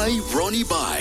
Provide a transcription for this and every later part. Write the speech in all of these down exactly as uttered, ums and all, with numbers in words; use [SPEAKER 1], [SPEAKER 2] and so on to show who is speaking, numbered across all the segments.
[SPEAKER 1] Bay Ronnie Bay.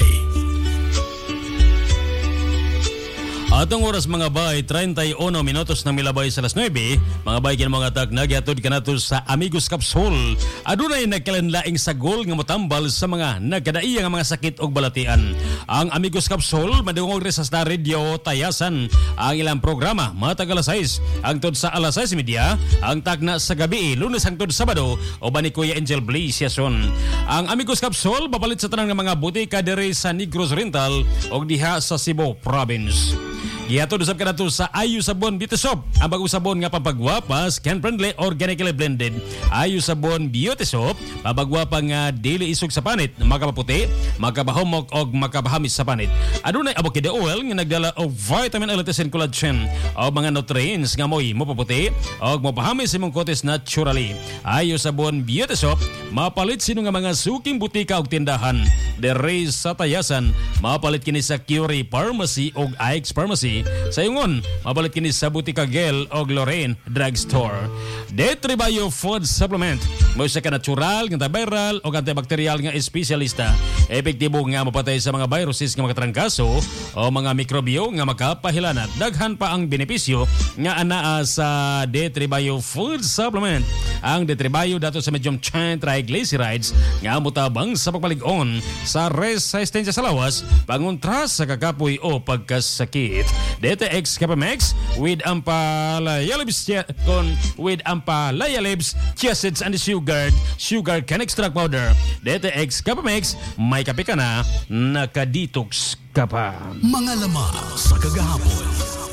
[SPEAKER 2] Atong oras mga bay, thirty-one minutos na milabay sa alas nuebe, mga bay kin mga tag nagyatod kanato sa Amigos Capsule. Adunay nagkalanlaing sagol nga motambal sa mga nagkadaiya nga mga sakit og balatian. Ang Amigos Capsule madungog rin sa Star Radio Tayasan ang ilang programa matag alas sais hangtod sa alas sais media, ang tagna sa gabi Lunes hangtod Sabado o ba ni Kuya Angel Blaze Yason. Ang Amigos Capsule babalit sa tanang nga mga butika diri sa Negros Oriental og diha sa Cebu Province. Gihatod usab kanato sa Ayu Sabon Beauty Soap, ang bagong sabon nga pampagwapa, skin friendly, organically blended. Ayu Sabon Beauty Soap, pampagwapa nga dili isog sa panit, makapaputi, makabahomok og makabahamis sa panit. Adunay avocado oil nga nagdala og vitamin, electin, collagen o mga nutrients nga moy mopaputi og mopahamis imong kutis naturally. Ayu Sabon Beauty Soap, mapalit sino nga mga suking butika og tindahan diri sa Tayasan, mapalit kini sa Curie Pharmacy og I X Pharmacy. Sa ingon, mabalit kini sa Butika Gel o Lorraine Drugstore. Detribio Food Supplement, mo siya ka natural, antiviral o antibacterial nga espesyalista. Epektibo nga mapatay sa mga viruses nga makatrangkaso o mga mikrobyo nga makapahilanat. Daghan pa ang benepisyo nga anaa sa Detribio Food Supplement. Ang Detribio dato sa medium chain triglycerides nga mutabang sa pagpalig-on sa resistensya sa lawas, panguntras sa kakapoy o pagkasakit. D T X Capamex with ampalayalibs con with ampalayalibs chiacids and sugar sugar cane extract powder. D T X Capamex, may kape ka na, nakadetox ka pa.
[SPEAKER 1] Mga lamang sa kagahapon.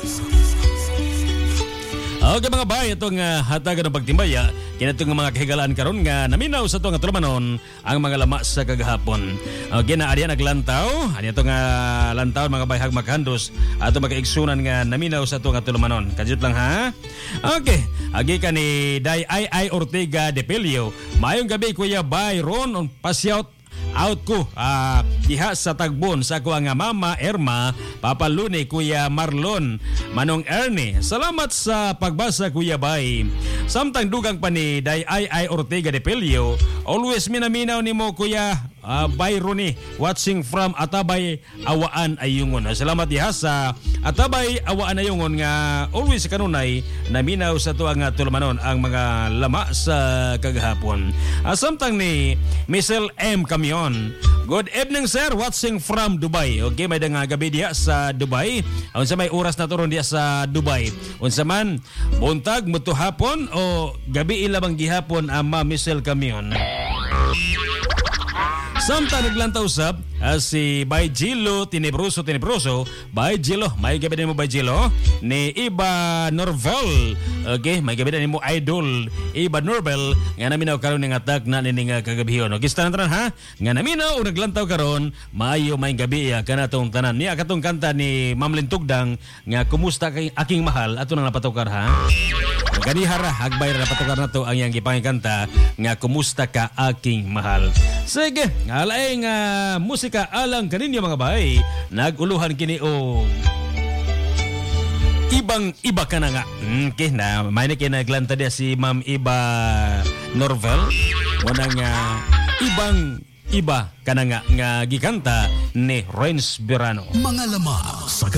[SPEAKER 2] Okay mga bay, itong uh, hatagan ng pagtimbaya, kinatong mga kahigalaan karon nga naminaw sa itong tulumanon ang mga lama sa kagahapon. Okay na, adiyan naglantaw, adiyan itong uh, lantaw mga bay hag maghandos at magkaigsunan nga naminaw sa itong tulumanon. Kadyot lang ha? Okay, agi ka ni Day Ay Ay Ortega de Pelio. Mayong gabi Kuya Bay Ron, on pasyaut out ko uh, diha sa Tagbon sa ako nga Mama Erma, Papa Lune, Kuya Marlon, Manong Ernie. Salamat sa pagbasa Kuya Bay. Samtang dugang pa ni Day Ay Ay Ortega de Pelio, always minaminaw ni mo Kuya uh, Bay Roni, watching from Atabay Awaan Ayungon. Salamat diha sa Atabay Awaan Ayungon nga always kanunay naminaw sa tuwa nga tulumanon ang mga lama sa kagahapon. Uh, samtang ni Michelle M. Camion, good evening sir, watching from Dubai. Okay, may nga gabi diya sa Dubai. Unsa may oras na turon diya sa Dubai. Unsa man, buntag muto hapon o gabi ilabang gihapon ang Ma Michelle Camion. Samtang naglantaw sab uh, si Bay Gilo Tinebroso Tinebroso, Bay Gilo, may gabi din mo Bay Gilo ni Iba Norvel. Okay, may gabi din mo Idol Iba Norvel nga naminaw karon nga tag na ni nga kagabihon. Okay, tanan tanan ha. Nga naminaw o naglantaw karon, maayo may gabi ya kanatong tanan. Niya katong kanta ni Ma'am Lintugdang nga kumusta kay aking mahal ato nang napatukar ha. Ganihara hagbay ra napatukar nato ang iyang gipangikanta nga kumusta ka aking mahal. Sige, alay nga musika alang kaninyo mga bay. Naguluhan kini o ibang iba ka na nga. Okay na, may na kinaglanta dia si Ma'am Iba Norvel. Muna nga ibang iba ka na nga nga gikanta ni Renz Berano.
[SPEAKER 1] Mga lamang sa